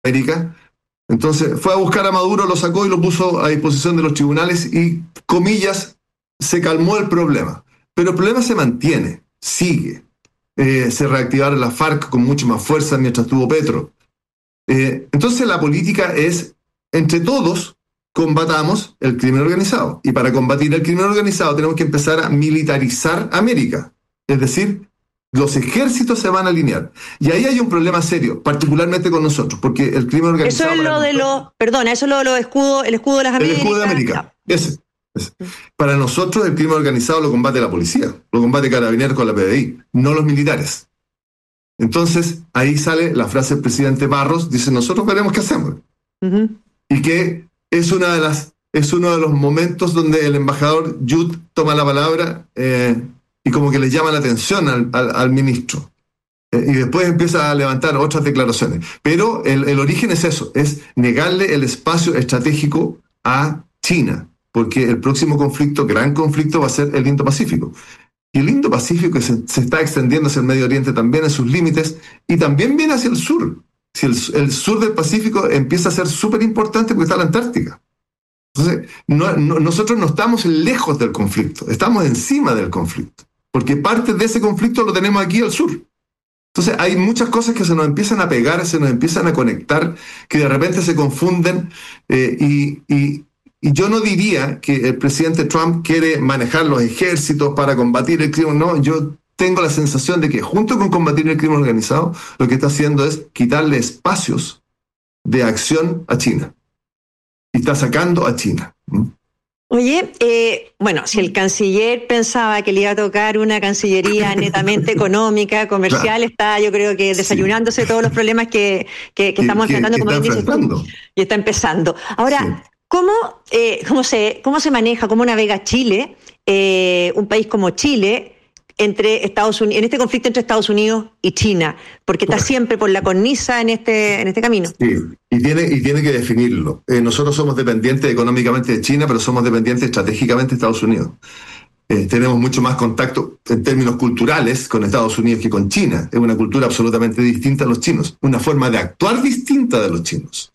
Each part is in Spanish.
América. Entonces fue a buscar a Maduro, lo sacó y lo puso a disposición de los tribunales y, comillas, se calmó el problema. Pero el problema se mantiene, sigue. Se reactivaron las FARC con mucho más fuerza mientras tuvo Petro. Entonces la política es, entre todos, combatamos el crimen organizado. Y para combatir el crimen organizado tenemos que empezar a militarizar América. Es decir, los ejércitos se van a alinear. Y ahí hay un problema serio, particularmente con nosotros, porque el crimen organizado... Eso es lo de los... Perdona, eso es lo de los escudos, el escudo de las Américas. El escudo de América, ese. Para nosotros el crimen organizado lo combate la policía, lo combate Carabineros con la PDI, no los militares. Entonces, ahí sale la frase del presidente Barros, dice, nosotros veremos qué hacemos. Y que es uno de los momentos donde el embajador Yud toma la palabra y como que le llama la atención al ministro. Y después empieza a levantar otras declaraciones. Pero el origen es eso, es negarle el espacio estratégico a China, porque el próximo conflicto, gran conflicto, va a ser el Indo-Pacífico. Y el Indo-Pacífico se está extendiendo hacia el Medio Oriente también en sus límites y también viene hacia el sur. Si el sur del Pacífico empieza a ser súper importante porque está la Antártica. Entonces, nosotros no estamos lejos del conflicto, estamos encima del conflicto, porque parte de ese conflicto lo tenemos aquí al sur. Entonces hay muchas cosas que se nos empiezan a pegar, se nos empiezan a conectar, que de repente se confunden y yo no diría que el presidente Trump quiere manejar los ejércitos para combatir el crimen, no, yo tengo la sensación de que junto con combatir el crimen organizado, lo que está haciendo es quitarle espacios de acción a China. Y está sacando a China. Oye, bueno, si el canciller pensaba que le iba a tocar una cancillería netamente económica, comercial, claro, está, yo creo que desayunándose todos los problemas que estamos enfrentando, como bien dices tú, y está empezando. Ahora, sí. ¿Cómo se maneja, cómo navega Chile, un país como Chile, entre Estados Unidos, en este conflicto entre Estados Unidos y China? Porque está siempre por la cornisa en este camino. Sí, y tiene que definirlo. Nosotros somos dependientes económicamente de China, pero somos dependientes estratégicamente de Estados Unidos. Tenemos mucho más contacto en términos culturales con Estados Unidos que con China. Es una cultura absolutamente distinta a los chinos, una forma de actuar distinta de los chinos.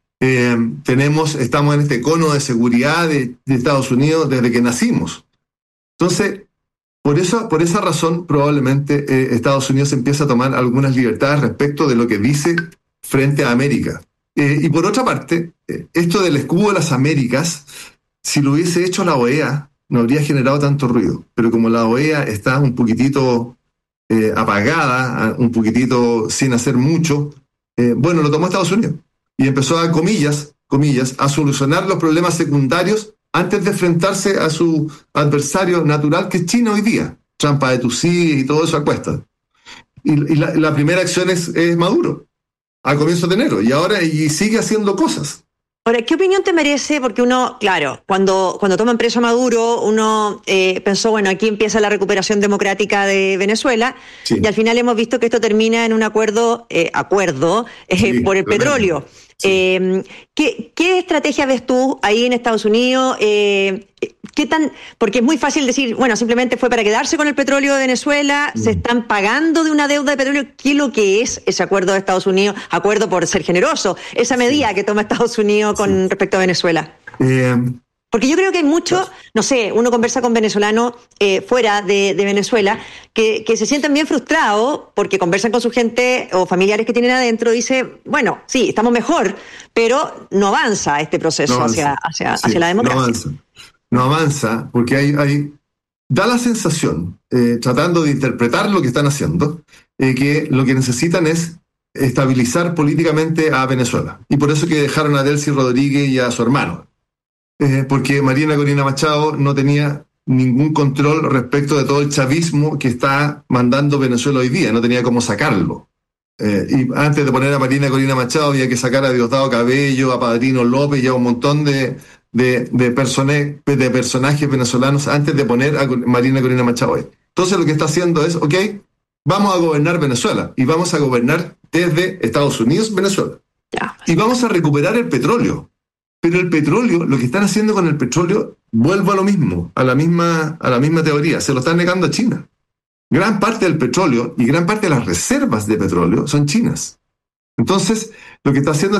Estamos en este cono de seguridad de Estados Unidos desde que nacimos. Entonces, por esa razón, probablemente Estados Unidos empieza a tomar algunas libertades respecto de lo que dice frente a América. Y por otra parte, esto del escudo de las Américas, si lo hubiese hecho la OEA, no habría generado tanto ruido. Pero como la OEA está un poquitito apagada, un poquitito sin hacer mucho, bueno, lo tomó Estados Unidos. Y empezó a, comillas, a solucionar los problemas secundarios antes de enfrentarse a su adversario natural, que es China hoy día. Trampa de Tucí y todo eso a cuesta. Y la primera acción es Maduro, a comienzos de enero, y sigue haciendo cosas. Ahora, ¿qué opinión te merece? Porque uno, claro, cuando toman preso a Maduro, uno pensó, bueno, aquí empieza la recuperación democrática de Venezuela, sí, y al final hemos visto que esto termina en un acuerdo sí, por el petróleo. Sí. ¿Qué estrategia ves tú ahí en Estados Unidos? Porque es muy fácil decir, bueno, simplemente fue para quedarse con el petróleo de Venezuela, se están pagando de una deuda de petróleo. ¿Qué es lo que es ese acuerdo de Estados Unidos? Acuerdo por ser generoso, esa medida que toma Estados Unidos con respecto a Venezuela. Porque yo creo que hay mucho, no sé, uno conversa con venezolanos fuera de Venezuela que se sienten bien frustrados porque conversan con su gente o familiares que tienen adentro y dice, bueno, sí, estamos mejor, pero no avanza este proceso hacia la democracia. No avanza porque da la sensación, tratando de interpretar lo que están haciendo, que lo que necesitan es estabilizar políticamente a Venezuela. Y por eso que dejaron a Delcy Rodríguez y a su hermano. Porque Mariana Corina Machado no tenía ningún control respecto de todo el chavismo que está mandando Venezuela hoy día, no tenía cómo sacarlo. Y antes de poner a Mariana Corina Machado había que sacar a Diosdado Cabello, a Padrino López y a un montón de personajes venezolanos antes de poner a Mariana Corina Machado ahí. Entonces lo que está haciendo es, ok, vamos a gobernar Venezuela y vamos a gobernar desde Estados Unidos, Venezuela. Y vamos a recuperar el petróleo. Pero el petróleo, lo que están haciendo con el petróleo, vuelvo a lo mismo, a la misma teoría, se lo están negando a China. Gran parte del petróleo y gran parte de las reservas de petróleo son chinas. Entonces, lo que está haciendo